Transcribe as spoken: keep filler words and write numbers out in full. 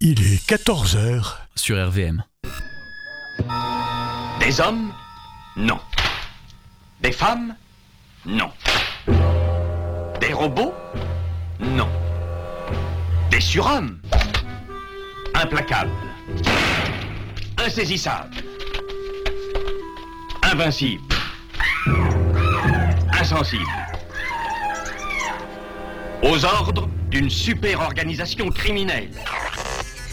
Il est quatorze heures. Sur R V M. Des hommes? Non. Des femmes? Non. Des robots? Non. Des surhommes? Implacables. Insaisissables. Invincibles. Insensibles. Aux ordres d'une super organisation criminelle.